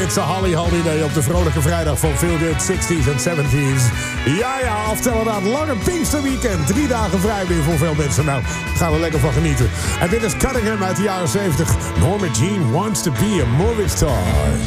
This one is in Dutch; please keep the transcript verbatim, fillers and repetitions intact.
wekelijkse Holly Holiday op de vrolijke vrijdag van Feel Good sixties en seventies. Ja, ja, oftewel na het lange Pinksterweekend. Drie dagen vrij weer voor veel mensen. Nou, gaan we lekker van genieten. En dit is Cunningham uit de jaren zeventig. Norma Jean wants to be a movie star.